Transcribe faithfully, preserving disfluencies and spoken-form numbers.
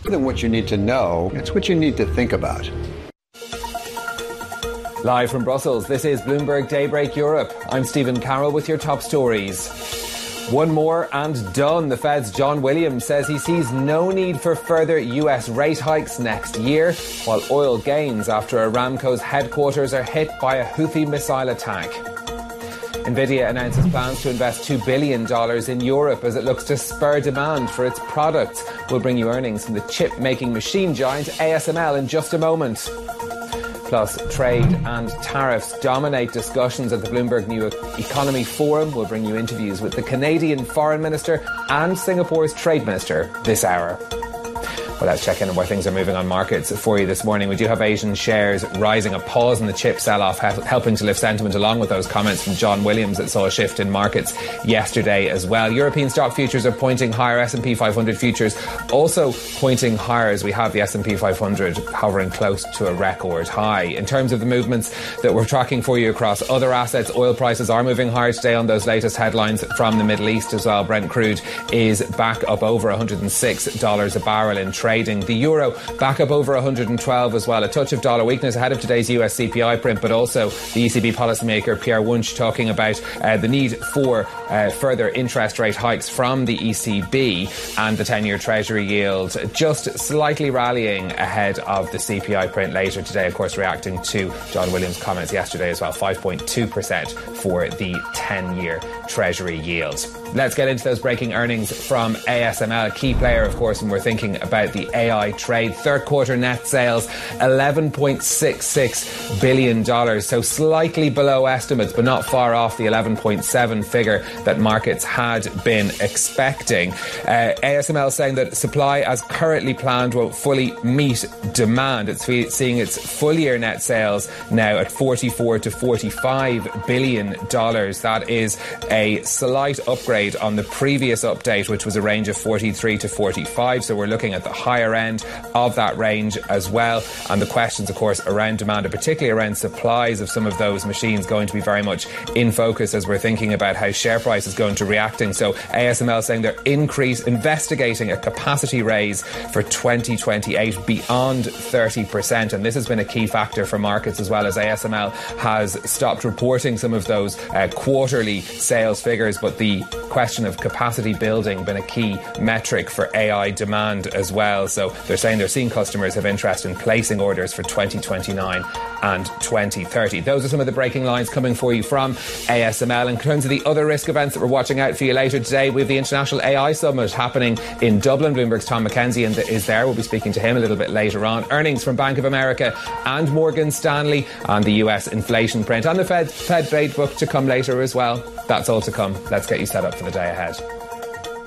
than what you need to know, it's what you need to think about. Live from Brussels, this is Bloomberg Daybreak Europe. I'm Stephen Carroll with your top stories. One more and done. The Fed's John Williams says he sees no need for further U S rate hikes next year, while oil gains after Aramco's headquarters are hit by a Houthi missile attack. Nvidia announces plans to invest two billion dollars in Europe as it looks to spur demand for its products. We'll bring you earnings from the chip-making machine giant A S M L in just a moment. Plus, trade and tariffs dominate discussions at the Bloomberg New Economy Forum. We'll bring you interviews with the Canadian Foreign Minister and Singapore's Trade Minister this hour. Well, let's check in on where things are moving on markets for you this morning. We do have Asian shares rising, a pause in the chip sell-off, helping to lift sentiment along with those comments from John Williams that saw a shift in markets yesterday as well. European stock futures are pointing higher. S and P five hundred futures also pointing higher as we have the S and P five hundred hovering close to a record high. In terms of the movements that we're tracking for you across other assets, oil prices are moving higher today on those latest headlines from the Middle East as well. Brent crude is back up over one hundred six dollars a barrel in trading. The euro back up over one hundred twelve as well. A touch of dollar weakness ahead of today's U S C P I print, but also the E C B policymaker Pierre Wunsch talking about uh, the need for uh, further interest rate hikes from the E C B, and the ten-year Treasury yield just slightly rallying ahead of the C P I print later today, of course reacting to John Williams' comments yesterday as well. five point two percent for the ten-year Treasury yield. Let's get into those breaking earnings from A S M L, a key player, of course, when we're thinking about the A I trade. Third quarter net sales, eleven point six six billion dollars, so slightly below estimates, but not far off the eleven point seven figure that markets had been expecting. Uh, A S M L saying that supply as currently planned won't fully meet demand. It's seeing its full year net sales now at forty-four to forty-five billion dollars. That is a slight upgrade on the previous update, which was a range of forty-three to forty-five. So we're looking at the higher end of that range as well. And the questions, of course, around demand, and particularly around supplies of some of those machines, going to be very much in focus as we're thinking about how share price is going to reacting. So A S M L saying they're increase investigating a capacity raise for twenty twenty-eight beyond thirty percent. And this has been a key factor for markets as well, as A S M L has stopped reporting some of those uh, quarterly sales figures. But the question of capacity building been a key metric for A I demand as well. So they're saying they're seeing customers have interest in placing orders for twenty twenty-nine and twenty thirty. Those are some of the breaking lines coming for you from A S M L. In terms of the other risk events that we're watching out for you later today, we have the International A I Summit happening in Dublin. Bloomberg's Tom McKenzie is there. We'll be speaking to him a little bit later on. Earnings from Bank of America and Morgan Stanley, and the U S inflation print, and the Fed, Fed rate book to come later as well. That's all to come. Let's get you set up for the day ahead.